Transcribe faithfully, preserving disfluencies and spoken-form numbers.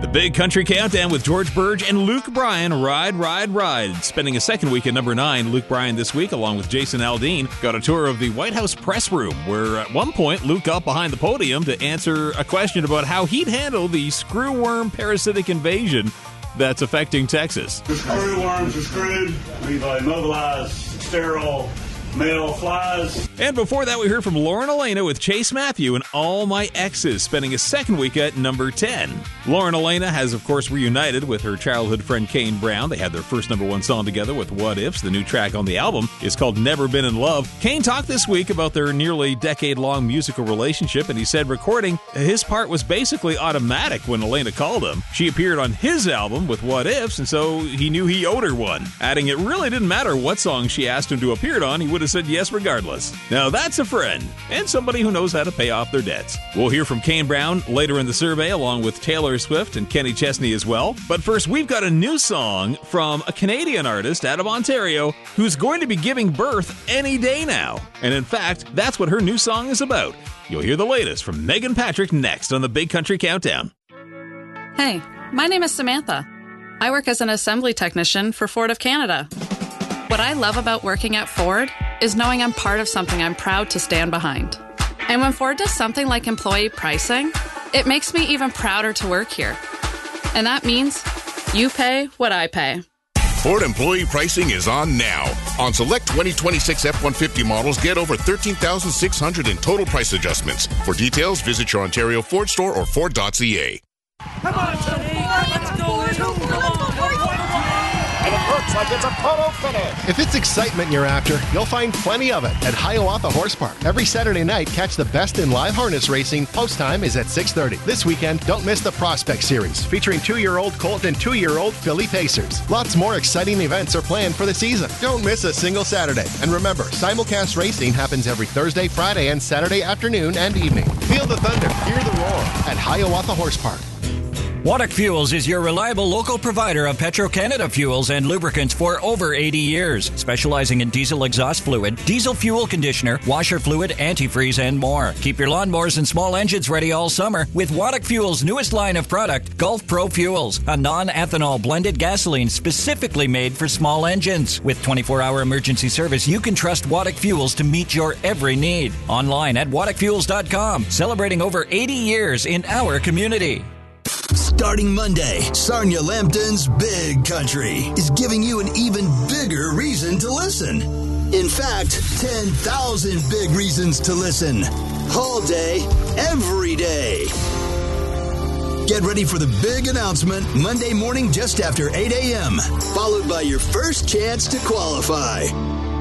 The Big Country Countdown with George Burge and Luke Bryan, Ride, Ride, Ride. Spending a second week at number nine, Luke Bryan this week, along with Jason Aldean, got a tour of the White House press room, where at one point Luke got behind the podium to answer a question about how he'd handle the screwworm parasitic invasion that's affecting Texas. The screwworms are screwed. We've uh, immobilized sterile male flies. And before that, we heard from Lauren Elena with Chase Matthew and All My Exes, spending a second week at number ten. Lauren Elena has, of course, reunited with her childhood friend Kane Brown. They had their first number one song together with What Ifs. The new track on the album is called Never Been in Love. Kane talked this week about their nearly decade-long musical relationship, and he said recording his part was basically automatic when Elena called him. She appeared on his album with What Ifs, and so he knew he owed her one. Adding it really didn't matter what song she asked him to appear on, he would have said yes regardless. Now that's a friend, and somebody who knows how to pay off their debts. We'll hear from Kane Brown later in the survey, along with Taylor Swift and Kenny Chesney as well. But first, we've got a new song from a Canadian artist out of Ontario who's going to be giving birth any day now. And in fact, that's what her new song is about. You'll hear the latest from Megan Patrick next on the Big Country Countdown. Hey, my name is Samantha. I work as an assembly technician for Ford of Canada. What I love about working at Ford is knowing I'm part of something I'm proud to stand behind. And when Ford does something like employee pricing, it makes me even prouder to work here. And that means you pay what I pay. Ford employee pricing is on now. On select twenty twenty-six F one fifty models, get over thirteen thousand six hundred dollars in total price adjustments. For details, visit your Ontario Ford store or Ford dot c a. Come on, Tony. Let's go. And it looks like it's a photo finish. If it's excitement you're after, you'll find plenty of it at Hiawatha Horse Park. Every Saturday night, catch the best in live harness racing. Post time is at six thirty. This weekend, don't miss the Prospect Series, featuring two-year-old colt and two-year-old filly pacers. Lots more exciting events are planned for the season. Don't miss a single Saturday. And remember, simulcast racing happens every Thursday, Friday, and Saturday afternoon and evening. Feel the thunder, hear the roar at Hiawatha Horse Park. Waddock Fuels is your reliable local provider of Petro-Canada fuels and lubricants for over eighty years, specializing in diesel exhaust fluid, diesel fuel conditioner, washer fluid, antifreeze, and more. Keep your lawnmowers and small engines ready all summer with Waddock Fuels' newest line of product, Gulf Pro Fuels, a non-ethanol blended gasoline specifically made for small engines. With twenty-four hour emergency service, you can trust Waddock Fuels to meet your every need. Online at waddock fuels dot com, celebrating over eighty years in our community. Starting Monday, Sarnia Lambton's Big Country is giving you an even bigger reason to listen. In fact, ten thousand big reasons to listen. All day, every day. Get ready for the big announcement Monday morning just after eight a.m., followed by your first chance to qualify.